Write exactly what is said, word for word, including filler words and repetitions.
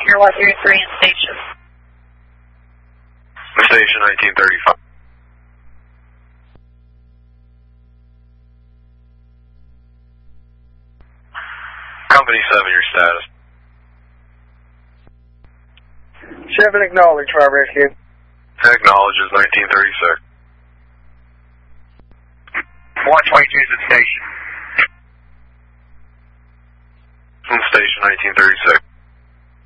Oscar one three three in station. Station nineteen thirty-five. Company seven, your status. seven acknowledge, fire rescue. Acknowledges nineteen thirty-six. one twenty-two is at station. From station nineteen thirty-six.